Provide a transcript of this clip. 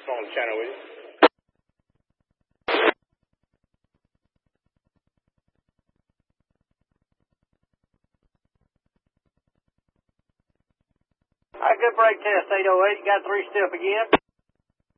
on the channel with you. All right, good brake test, 808. You got 3-step again.